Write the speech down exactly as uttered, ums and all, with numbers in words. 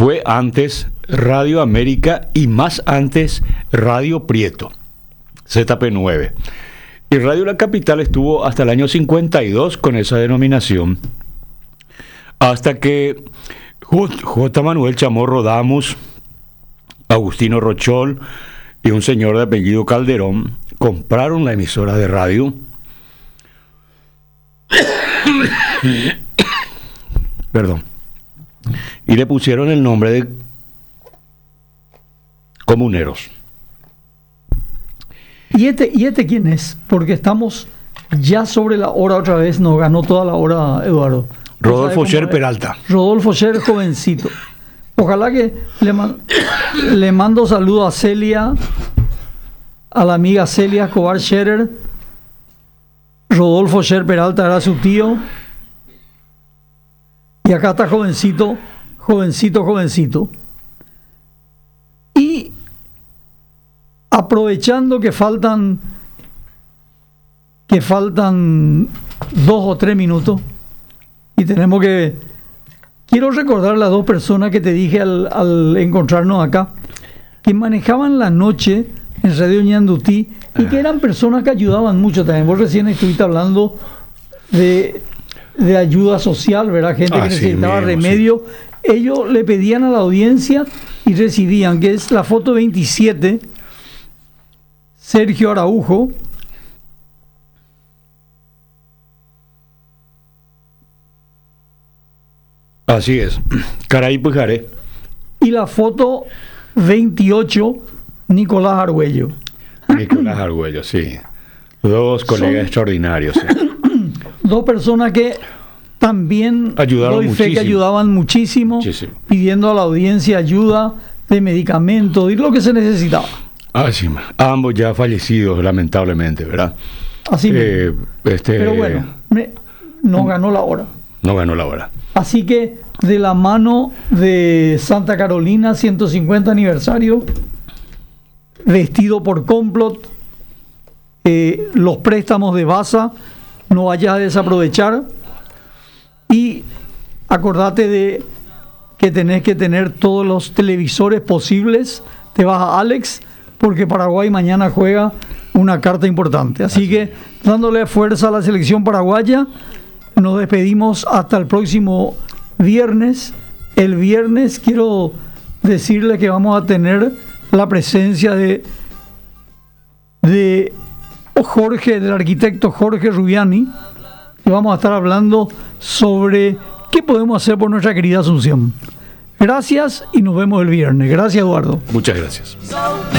fue antes Radio América y más antes Radio Prieto, Z P nueve. Y Radio La Capital estuvo hasta el año cincuenta y dos con esa denominación, hasta que J. Manuel Chamorro Damus, Agustino Rochol y un señor de apellido Calderón compraron la emisora de radio. Perdón. Y le pusieron el nombre de Comuneros. ¿Y este, ¿Y este quién es? Porque estamos ya sobre la hora otra vez, nos ganó toda la hora Eduardo. Rodolfo Sher Peralta. Rodolfo Sher, jovencito. Ojalá que le, man, le mando saludo a Celia, a la amiga Celia Escobar Scherer. Rodolfo Sher Peralta era su tío. Y acá está jovencito, jovencito, jovencito. Y aprovechando que faltan que faltan dos o tres minutos y tenemos que quiero recordar a las dos personas que te dije al, al encontrarnos acá, que manejaban la noche en Radio Ñandutí y que eran personas que ayudaban mucho también. Vos recién estuviste hablando de, de ayuda social, ¿verdad? Gente que necesitaba remedio. Sí. Ellos le pedían a la audiencia y recibían, que es la foto veintisiete, Sergio Araujo. Así es, Caray Pujaré. Y la foto veintiocho, Nicolás Argüello. Nicolás Argüello, sí. Dos colegas Son extraordinarios. Sí. Dos personas que también ayudaron doy fe muchísimo. que ayudaban muchísimo, muchísimo, pidiendo a la audiencia ayuda de medicamentos y lo que se necesitaba. Ah, sí, ambos ya fallecidos, lamentablemente, ¿verdad? Así eh, este, Pero bueno, me, no ganó la hora. No ganó la hora. Así que de la mano de Santa Carolina, ciento cincuenta aniversario, vestido por Complot, eh, los préstamos de Baza, no vayas a desaprovechar. Y acordate de que tenés que tener todos los televisores posibles. Te vas a Alex, porque Paraguay mañana juega una carta importante. Así, Así que dándole fuerza a la selección paraguaya, nos despedimos hasta el próximo viernes. El viernes quiero decirle que vamos a tener la presencia de, de Jorge, del arquitecto Jorge Rubiani, y vamos a estar hablando sobre qué podemos hacer por nuestra querida Asunción. Gracias y nos vemos el viernes. Gracias, Eduardo. Muchas gracias.